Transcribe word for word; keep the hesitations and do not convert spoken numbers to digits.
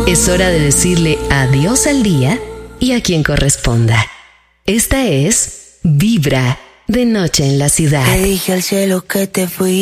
Es hora de decirle adiós al día y a quien corresponda. Esta es Vibra, de Noche en la Ciudad. Le dije al cielo que te fui.